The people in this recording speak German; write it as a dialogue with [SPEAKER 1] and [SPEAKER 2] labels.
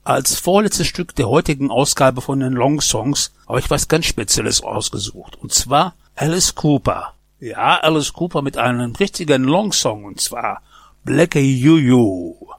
[SPEAKER 1] Als vorletztes Stück der heutigen Ausgabe von den Long Songs habe ich was ganz Spezielles ausgesucht. Und zwar Alice Cooper. Ja, Alice Cooper mit einem richtigen Long Song, und zwar Blackie You You.